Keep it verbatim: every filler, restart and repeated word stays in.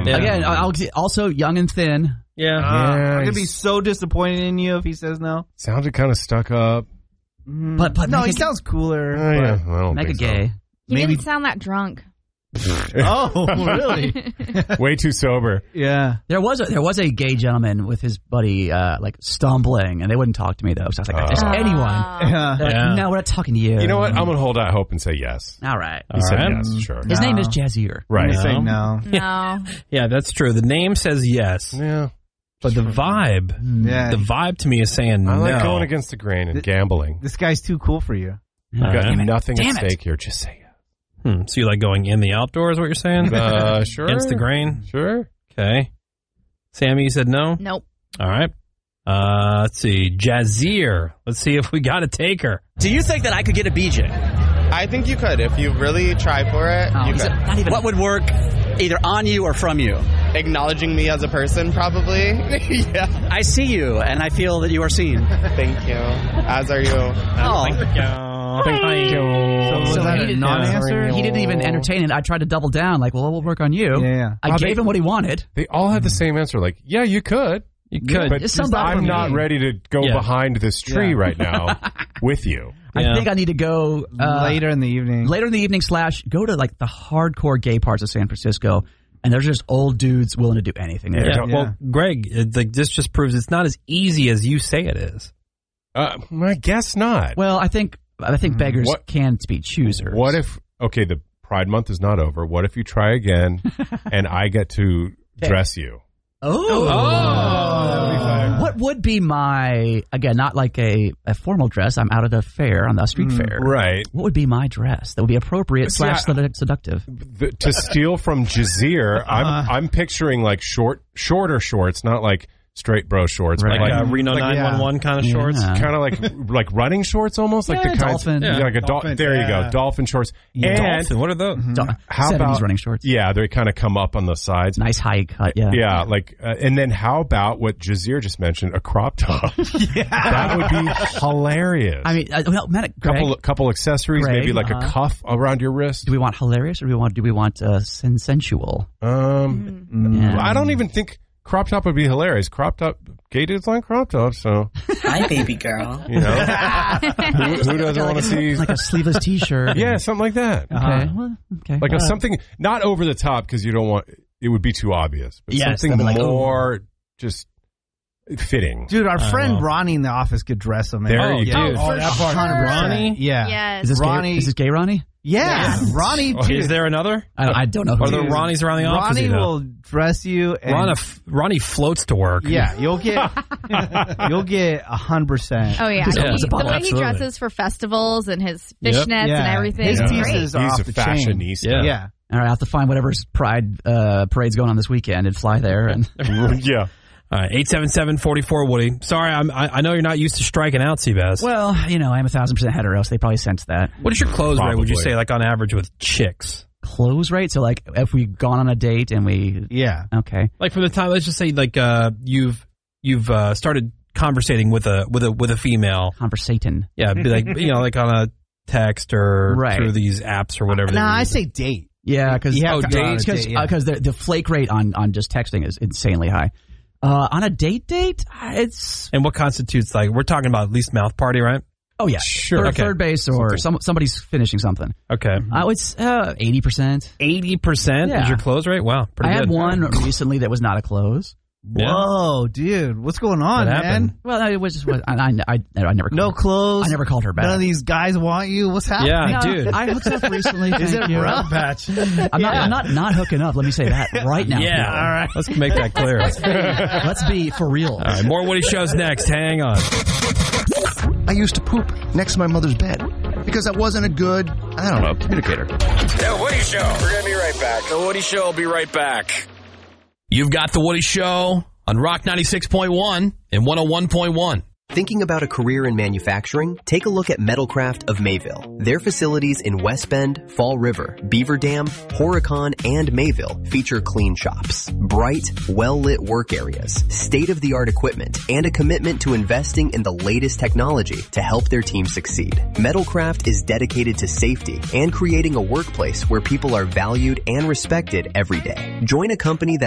Yeah. Again, I'll, also young and thin. Yeah. Uh, Yeah, I'm gonna he's- be so disappointed in you if he says no. Sounded kind of stuck up. Mm, But- but no, make he it- sounds cooler. Oh, yeah. I don't Make it think gay. He Maybe- didn't sound that drunk. Oh, really? so. Way too sober. Yeah. There was a, there was a gay gentleman with his buddy uh, like stumbling, and they wouldn't talk to me though. So I was like, if there's Oh. anyone, Yeah. they're like, Yeah. no, we're not talking to you. You know what? I'm going to hold out hope and say yes. All right. He said right. yes, sure. His No. name is Jazier. Right. I say no. No. Yeah, that's true. The name says yes, Yeah. but the vibe, Yeah. the vibe to me is saying I like no. going against the grain and Th- gambling. This guy's too cool for you. We've got Damn it. nothing Damn at it. stake here. Just say yes. Hmm. So you like going in the outdoors? What you're saying? Uh, sure. Against the grain. Sure. Okay. Sammy, you said no. Nope. All right. Uh, let's see. Jazier. Let's see if we got to take her. Do you think that I could get a B J? I think you could. If you really try for it, Oh, you he's could. a- not even. What would work either on you or from you? Acknowledging me as a person, probably. Yeah. I see you, and I feel that you are seen. Thank you. As are you. Oh, Thank you. So was So that he a didn't- non-answer? He didn't even entertain it. I tried to double down, like, well, we'll work on you. Yeah, yeah. I How gave they- him what he wanted. They all had the same answer. Like, yeah, you could. You could. But Just somebody I'm for not me. ready to go Yeah. behind this tree Yeah. right now with you. Yeah. I think I need to go uh, Later in the evening. later in the evening slash go to like the hardcore gay parts of San Francisco, and there's just old dudes willing to do anything there. Yeah. Yeah. Well, Greg, it, like, this just proves it's not as easy as you say it is. Uh, I guess not. Well, I think I think beggars What- can be choosers. What if, okay, the Pride Month is not over. What if you try again and I get to dress you? Oh. What would be my, again, not like a, a formal dress. I'm out at a fair, on the street fair. Right. What would be my dress that would be appropriate See, slash I- sedu- seductive? The, to steal from Jazier, I'm I'm picturing like short, shorter shorts, not like straight bro shorts, Right. Like but uh, like, Reno like, nine one one kind of Yeah. shorts. Yeah. kind of like like running shorts, almost like Yeah, the kinds, dolphin. yeah, like a dol- Dolphins, there you yeah. go, dolphin shorts, and Dolphin, what are those? Do- how seventies about running shorts? Yeah, they kind of come up on the sides. Nice high cut, yeah. Yeah, like, uh, and then how about what Jazier just mentioned, a crop top? Yeah, that would be hilarious. I mean, uh, well, man, Greg, couple couple accessories, Greg, maybe like uh-huh. a cuff around your wrist. do we want hilarious or do we want do we want uh, sensual? Um, Yeah. I don't even think crop top would be hilarious. Crop top, gay dudes like crop tops, so hi, baby girl. you know, who, who doesn't want to see? Like a sleeveless T-shirt. Yeah, something like that. Okay. Well, okay. Like a, Uh, something not over the top because you don't want it would be too obvious, but Yes, something that'd be like, more just fitting. Dude, our I friend know. Ronnie in the office could dress him. There Oh, you dude. go. Oh, for that part. sure. Ronnie? Yeah. Yes. is this Ronnie- gay, is this gay Ronnie? Yeah. Ronnie, Oh, dude. Is there another? I, I don't know who Are he there is. Ronnies around the office? Ronnie you know? will dress you. And, Ron, f- Ronnie floats to work. yeah, you'll get you'll get a hundred percent. Oh yeah, Just He- opens the the bottle. way Absolutely. he dresses for festivals and his Yep. fishnets Yeah. and everything. His is Yeah. great. pieces are He's off a the chain. fashionista. Yeah. Yeah. All right, I have to find whatever's Pride uh, parade's going on this weekend and fly there. And yeah. All right, eight seven seven, four four, Woody. Sorry, I'm, I, I know you're not used to striking out, Seabass. well, you know, I'm a thousand percent hetero, so they probably sense that. What is your close rate, would you Probably. say, like, on average with chicks? Close rate. So, like, if we've gone on a date and we, Yeah. okay, Like, from the time, let's just say, like, uh, you've you've uh, started conversating with a with a with a female. conversating. Yeah, be like, you know, like on a text or Right. through these apps or whatever. Nah, they're I using. say date. Yeah, because You have Oh, to go on a because date, yeah. the the flake rate on on just texting is insanely high. Uh, on a date date, it's And what constitutes, like, we're talking about at least mouth party, right? oh yeah, Sure. third, Okay. third base or some somebody's finishing something. Okay. Uh, it's uh eighty percent. eighty percent Yeah. is your close rate? Wow, pretty I good. had one recently that was not a close. Yeah. Whoa, dude, what's going on, What man? happened? Well, no, it was just I I, I, I never called No her. clothes. I never called her back. None of these guys want you. What's happening? Yeah, No, dude. I hooked up recently. Is thank it you. rough patch? I'm not. I'm not not hooking up. Let me say that right now. Yeah. people. All right. Let's make that clear. Let's be for real. All right, more Woody shows next. Hang on. I used to poop next to my mother's bed because I wasn't a good, I don't know, communicator. The Woody Show. We're going to be right back. The Woody Show will be right back. You've got The Woody Show on Rock ninety-six point one and one oh one point one. Thinking about a career in manufacturing? Take a look at Metalcraft of Mayville. Their facilities in West Bend, Fall River, Beaver Dam, Horicon, and Mayville feature clean shops, bright, well-lit work areas, state-of-the-art equipment, and a commitment to investing in the latest technology to help their team succeed. Metalcraft is dedicated to safety and creating a workplace where people are valued and respected every day. Join a company that